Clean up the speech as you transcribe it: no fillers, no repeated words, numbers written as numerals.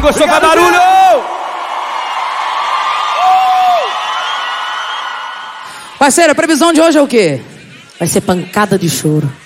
gostou, faz barulho! Parceiro, a previsão de hoje é o quê? Vai ser pancada de choro.